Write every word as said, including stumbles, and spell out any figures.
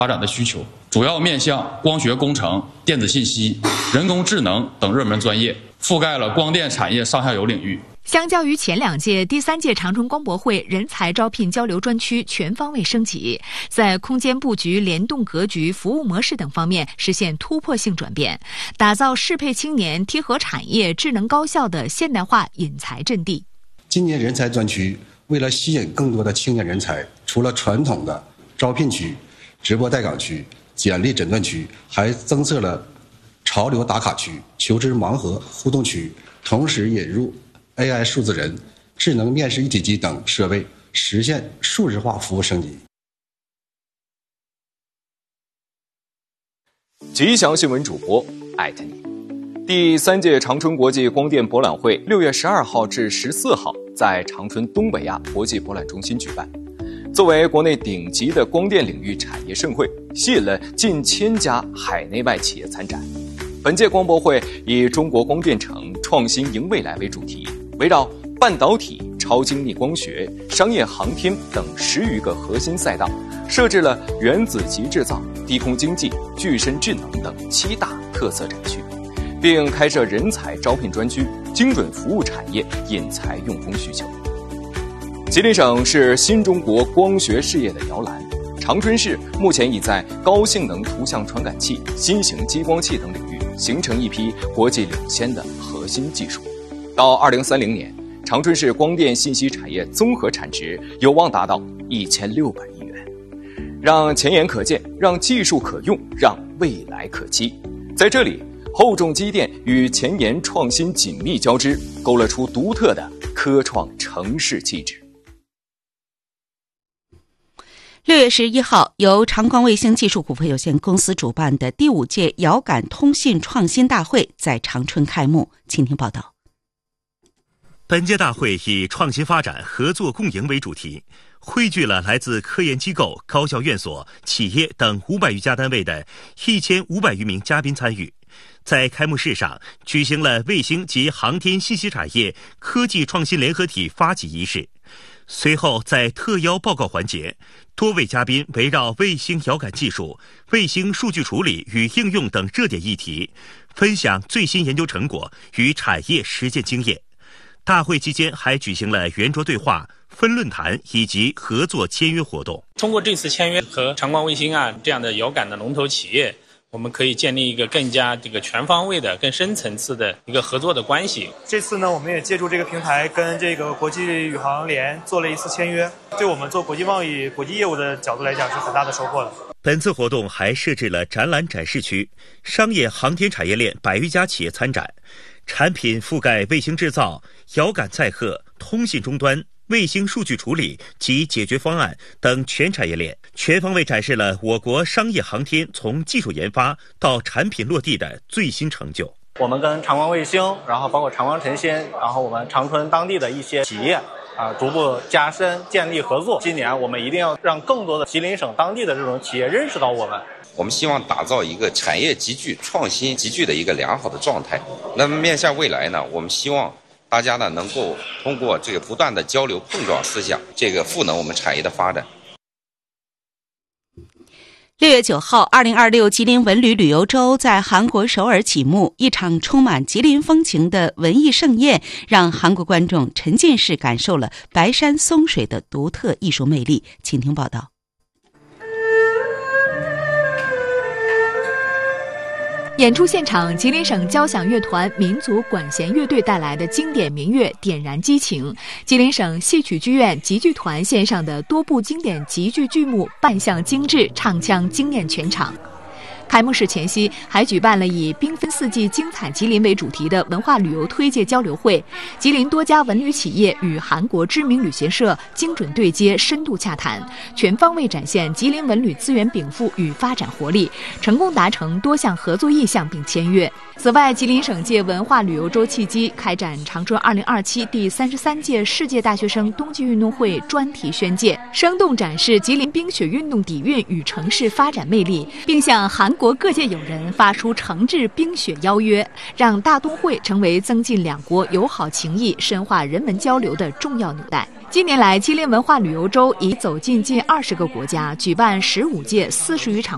发展的需求，主要面向光学工程、电子信息、人工智能等热门专业，覆盖了光电产业上下游领域。 相较于前两届，第三届长春光博会人才招聘交流专区全方位升级，在空间布局、联动格局、服务模式等方面实现突破性转变，打造适配青年、贴合产业、智能高效的现代化引才阵地。 今年人才专区为了吸引更多的青年人才，除了传统的招聘区、直播待岗区、简历诊断区，还增设了潮流打卡区、求职盲盒互动区，同时引入A I 数字人、智能面试一体机等设备，实现数字化服务升级。 吉祥新闻主播艾特你。第三届长春国际光电博览会六月十二号至十四号在长春东北亚国际博览中心举办。作为国内顶级的光电领域产业盛会，吸引了近千家海内外企业参展。本届光博会以中国光电城创新迎未来为主题，围绕半导体、超精密光学、商业航天等十余个核心赛道，设置了原子级制造、低空经济、具身智能等七大特色展区，并开设人才招聘专区，精准服务产业引才用工需求。吉林省是新中国光学事业的摇篮，长春市目前已在高性能图像传感器、新型激光器等领域形成一批国际领先的核心技术。到二零三零年，长春市光电信息产业综合产值有望达到一千六百亿元。让前沿可见，让技术可用，让未来可期。在这里，厚重积淀与前沿创新紧密交织，勾勒出独特的科创城市气质。 六月十一号，由长光卫星技术股份有限公司主办的第五届遥感通信创新大会在长春开幕。请听报道。 本届大会以创新发展、合作共赢为主题，汇聚了来自科研机构、高校院所、企业等五百余家单位的一千五百余名嘉宾参与。在开幕式上举行了卫星及航天信息产业科技创新联合体发起仪式。随后在特邀报告环节，多位嘉宾围绕卫星遥感技术、卫星数据处理与应用等热点议题，分享最新研究成果与产业实践经验。大会期间还举行了圆桌对话、分论坛以及合作签约活动。 通过这次签约和长光卫星啊这样的遥感的龙头企业，我们可以建立一个更加这个全方位的、更深层次的一个合作的关系。 这次呢，我们也借助这个平台跟这个国际宇航联做了一次签约，对我们做国际贸易、国际业务的角度来讲是很大的收获的。 本次活动还设置了展览展示区，商业航天产业链百余家企业参展，产品覆盖卫星制造、遥感载荷、通信终端、卫星数据处理及解决方案等全产业链，全方位展示了我国商业航天从技术研发到产品落地的最新成就。 我们跟长光卫星，然后包括长光晨芯，然后我们长春当地的一些企业啊，逐步加深建立合作。今年我们一定要让更多的吉林省当地的这种企业认识到我们。 我们希望打造一个产业集聚、创新集聚的一个良好的状态。那么面向未来呢，我们希望大家呢能够通过这个不断的交流碰撞思想，这个赋能我们产业的发展。 六月九号，二零二六吉林文旅旅游周在韩国首尔启幕，一场充满吉林风情的文艺盛宴，让韩国观众沉浸式感受了白山松水的独特艺术魅力。请听报道。 演出现场，吉林省交响乐团民族管弦乐队带来的经典民乐点燃激情，吉林省戏曲剧院集剧团献上的多部经典集剧剧目扮相精致，唱腔惊艳全场。开幕式前夕，还举办了以缤纷四季精彩吉林为主题的文化旅游推介交流会，吉林多家文旅企业与韩国知名旅行社精准对接，深度洽谈，全方位展现吉林文旅资源禀赋与发展活力，成功达成多项合作意向并签约。此外，吉林省借文化旅游周契机，开展长春二零二七第三十三届世界大学生冬季运动会专题宣介，生动展示吉林冰雪运动底蕴与城市发展魅力，并向韩国各界友人发出诚挚冰雪邀约，让大冬会成为增进两国友好情谊、深化人文交流的重要纽带。近年来，吉林文化旅游周已走进近二十个国家，举办十五届四十余场